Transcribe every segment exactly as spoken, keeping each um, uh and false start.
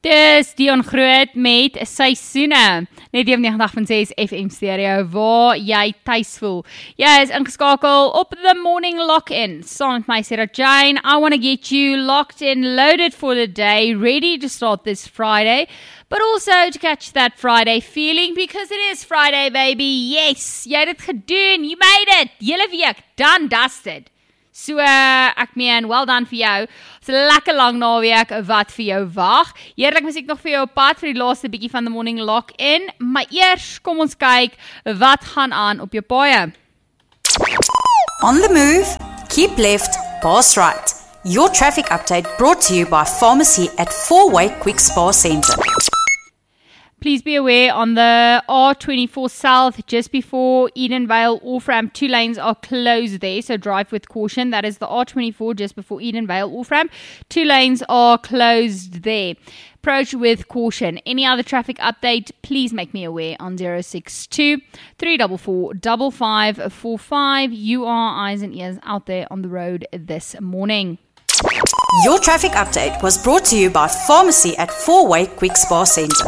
Dis Dion Groot met Seisoene. Net die nege agt punt ses F M stereo waar jy tuis voel. Jy is ingeskakel op the morning lock-in. Saam met my Sarah Jane. I want to get you locked in, loaded for the day, ready to start this Friday, but also to catch that Friday feeling because it is Friday, baby. Yes, jy het dit gedoen. You made it. Julle week done, dusted. So, uh, ek meen, well done vir jou. It's 'n lekker lang naweek wat vir jou wag. Heerlik musiek nog vir jou op pad vir die laaste bietjie van the morning lock-in. Maar eers, kom ons kyk wat gaan aan op jou paaie. On the move, keep left, pass right. Your traffic update brought to you by Pharmacy at Four-Way Quick Spa Centre. Please be aware on the R twenty-four South, just before Edenvale, off-ramp, two lanes are closed there, so drive with caution. That is the R twenty-four, just before Edenvale, off-ramp, two lanes are closed there. Approach with caution. Any other traffic update, please make me aware on zero six two, three four four, five five four five. You are eyes and ears out there on the road this morning. Your traffic update was brought to you by Pharmacy at Four-Way Quick Spa Centre.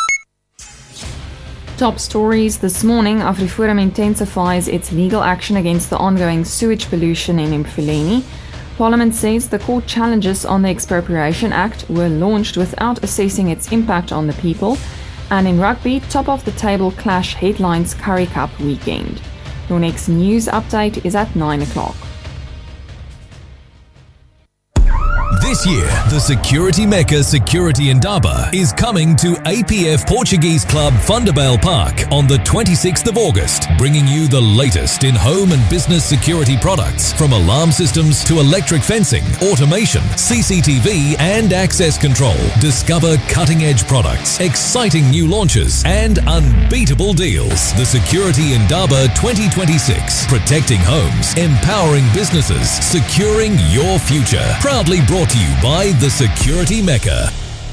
Top stories this morning. AfriForum intensifies its legal action against the ongoing sewage pollution in Mfuleni. Parliament says the court challenges on the Expropriation Act were launched without assessing its impact on the people. And in rugby, top of the table clash headlines Currie Cup weekend. Your next news update is at nine o'clock. This year, the Security Mecca Security Indaba is coming to A P F Portuguese Club Thunderbale Park on the twenty-sixth of August, bringing you the latest in home and business security products, from alarm systems to electric fencing, automation, C C T V and access control. Discover cutting-edge products, exciting new launches and unbeatable deals. The Security Indaba twenty twenty-six, protecting homes, empowering businesses, securing your future. Proudly brought to you by the Security Mecca.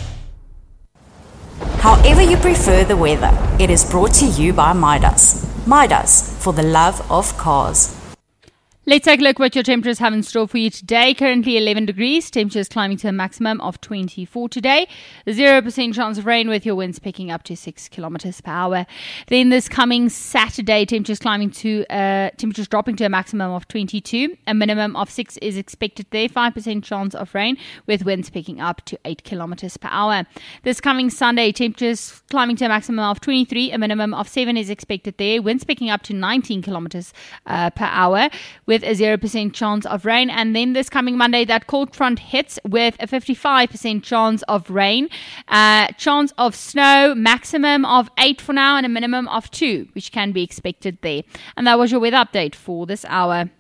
However you prefer the weather, it is brought to you by Midas. Midas, for the love of cars. Let's take a look what your temperatures have in store for you today. Currently eleven degrees. Temperatures climbing to a maximum of twenty-four today. zero percent chance of rain with your winds picking up to six kilometers per hour. Then this coming Saturday, temperatures climbing to uh, temperatures dropping to a maximum of twenty-two. A minimum of six is expected there. five percent chance of rain with winds picking up to eight kilometers per hour. This coming Sunday, temperatures climbing to a maximum of twenty-three. A minimum of seven is expected there. Winds picking up to nineteen kilometers uh, per hour with a zero percent chance of rain. And then this coming Monday, that cold front hits with a fifty-five percent chance of rain, uh, chance of snow, maximum of eight for now and a minimum of two, which can be expected there. And that was your weather update for this hour.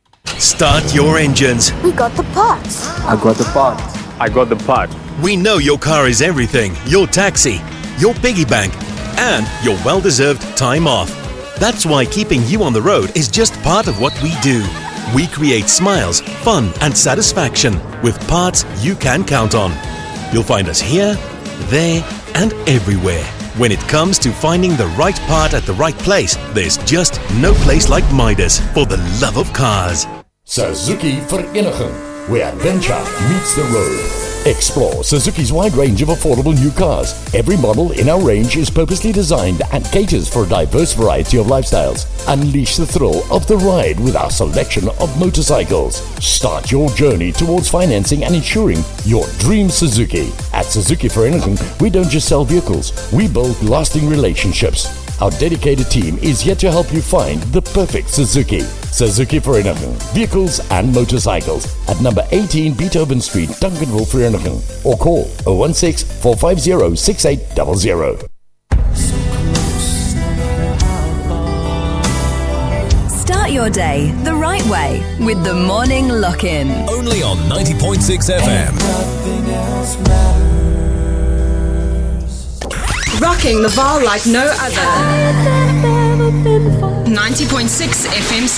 Start your engines. We got the parts. I got the part. I got the part. We know your car is everything. Your taxi, your piggy bank, and your well-deserved time off. That's why keeping you on the road is just part of what we do. We create smiles, fun, and satisfaction with parts you can count on. You'll find us here, there, and everywhere. When it comes to finding the right part at the right place, there's just no place like Midas for the love of cars. Suzuki Vereniging, where adventure meets the road. Explore Suzuki's wide range of affordable new cars. Every model in our range is purposely designed and caters for a diverse variety of lifestyles. Unleash the thrill of the ride with our selection of motorcycles. Start your journey towards financing and insuring your dream Suzuki. At Suzuki Vereniging, we don't just sell vehicles, we build lasting relationships. Our dedicated team is here to help you find the perfect Suzuki. Suzuki Vereniging, vehicles and motorcycles at number eighteen Beethoven Street, Duncanville, Vereniging, or call zero one six, four five zero, six eight zero zero. Start your day the right way with the Morning Lock-In. Only on ninety point six F M. Rocking the Vaal like no other. ninety point six F M